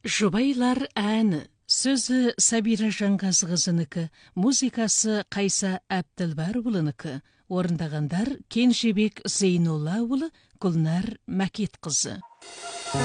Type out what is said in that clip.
Жұбайлар әні. Сөзі Сабира Жаңғазқызынікі, музыкасы Қайса Әбділбар ұлыныкі. Орындағандар Кенжебек Зейнолла ұлы, Гүлнар Мәкет қызы.